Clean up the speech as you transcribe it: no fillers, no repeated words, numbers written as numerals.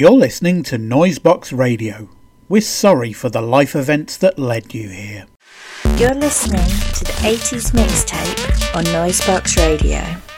You're listening to Noisebox Radio. We're sorry for the life events that led you here. You're listening to the 80s mixtape on Noisebox Radio.